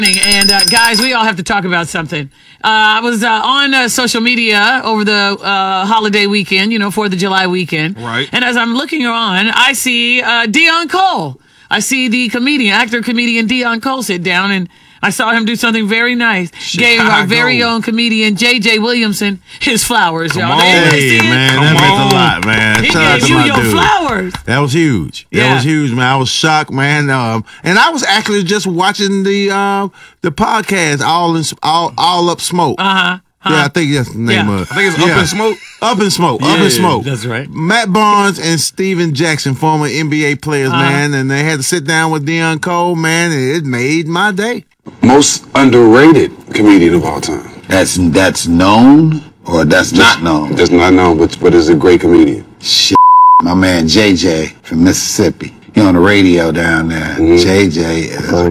And guys, we all have to talk about something. I was on social media over the holiday weekend, 4th of July weekend. Right. And as I'm looking on, I see Deon Cole. I see the actor-comedian Deon Cole sit down, and I saw him do something very nice. Gave our very own comedian J.J. Williamson his flowers, y'all. Hey, man, that meant a lot, man. He Shout out gave to you my your dude. flowers. That was huge. That Yeah. was huge, man. I was shocked, man. And I was actually just watching the podcast, All Up Smoke. Yeah, I think that's the name of it. I think it's Up in Smoke. Up in Smoke. Up in Smoke. That's right. Matt Barnes and Steven Jackson, former NBA players, man, and they had to sit down with Deon Cole, man, and it made my day. Most underrated comedian of all time. That's known or that's not known? That's not known, but is a great comedian. Shit, my man JJ from Mississippi. He on the radio down there. JJ is